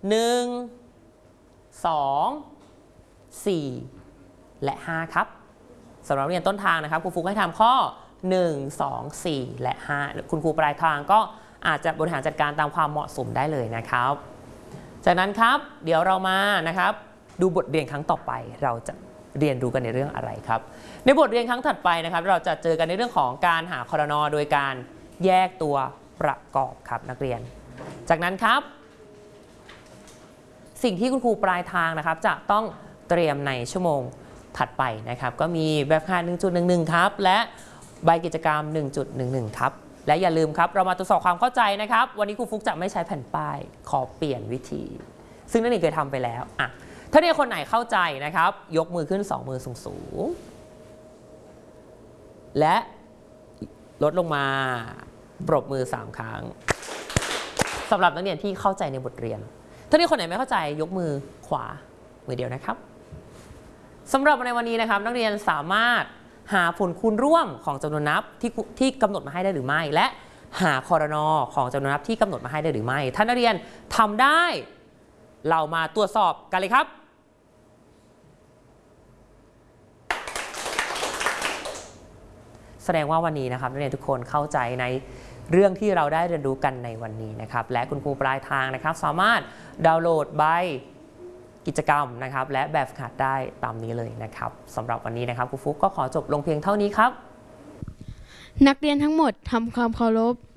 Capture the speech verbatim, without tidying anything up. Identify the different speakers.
Speaker 1: หนึ่ง สอง สี่ และ ห้า ครับสำหรับเรียนต้นทางนะครับครูฟุกให้ทำข้อหนึ่ง สอง สี่ และ ห้า คุณครูปลายทางก็อาจจะบริหารจัดการตามความเหมาะสมได้เลยนะครับจากนั้นครับเดี๋ยวเรามานะครับดูบทเรียนครั้งต่อไปเราจะเรียนรู้กันในเรื่องอะไรครับในบทเรียนครั้งถัดไปนะครับเราจะเจอกันในเรื่องของการหาครน.โดยการแยกตัวประกอบครับนักเรียนจากนั้นครับสิ่งที่คุณครูปลายทางนะครับจะต้องเตรียมในชั่วโมงถัดไปนะครับก็มีแบบฝึกหัด หนึ่งจุดหนึ่งหนึ่ง ครับและใบกิจกรรม หนึ่งจุดหนึ่งหนึ่ง ครับและอย่าลืมครับเรามาตรวจสอบความเข้าใจนะครับวันนี้ครูฟุกจะไม่ใช้แผ่นป้ายขอเปลี่ยนวิธีซึ่งนักเรียนเคยทำไปแล้วอ่ะถ้าเรียนคนไหนเข้าใจนะครับยกมือขึ้นสองมือสูงๆและลดลงมาปรบมือสามครั้งสำหรับนักเรียนที่เข้าใจในบทเรียนถ้าเรียนคนไหนไม่เข้าใจยกมือขวามือเดียวนะครับสำหรับในวันนี้นะครับนักเรียนสามารถหาผลคูณร่วมของจำนวนนับที่ที่กำหนดมาให้ได้หรือไม่และหาครน.ของจำนวนนับที่กำหนดมาให้ได้หรือไม่ถ้านักเรียนทำได้เรามาตรวจสอบกันเลยครับแสดงว่าวันนี้นะครับนักเรียนทุกคนเข้าใจในเรื่องที่เราได้เรียนรู้กันในวันนี้นะครับและคุณครูปลายทางนะครับสามารถดาวน์โหลดใบกิจกรรมนะครับและแบบฝึกหัดได้ตามนี้เลยนะครับสำหรับวันนี้นะครับครูฟุกก็ขอจบลงเพียงเท่านี้ครับ
Speaker 2: นักเรียนทั้งหมดทำความเคารพ